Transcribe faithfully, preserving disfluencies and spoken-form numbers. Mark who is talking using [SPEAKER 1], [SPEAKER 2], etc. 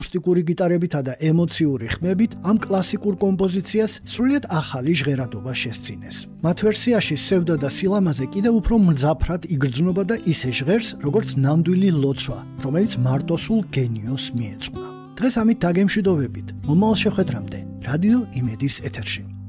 [SPEAKER 1] აკუსტიკური გიტარებითა და ემოციური ხმებით ამ კლასიკურ კომპოზიციას სრულიად ახალი ჟღერადობა შესწინეს. მათ ვერსიაში სევდა და სილამაზე კიდევ უფრო მძაფრად იგრძნობა და ისე ჟღერს, როგორც ნამდვილი ლოცვა, რომელიც მარტოსულ გენიოს მიეძღვნა. დღეს ამით დაგემშვიდობებით. მომავალ შეხვედრამდე რადიო იმედის ეთერში.